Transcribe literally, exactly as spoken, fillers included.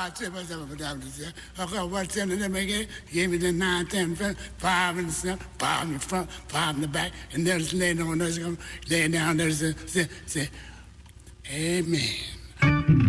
Okay, what's in it? Make it. Give me the nine, ten, five in the front, five in the front, five in the back, and there's laying on. There's lay down. There's a say, say, Amen.